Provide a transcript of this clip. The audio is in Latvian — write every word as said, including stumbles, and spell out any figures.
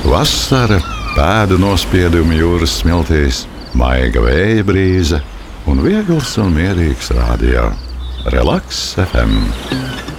Vasara, pēdu nospiedumi jūras smiltīs, maiga vēja brīze un viegls un mierīgs rādio. Relaks F M.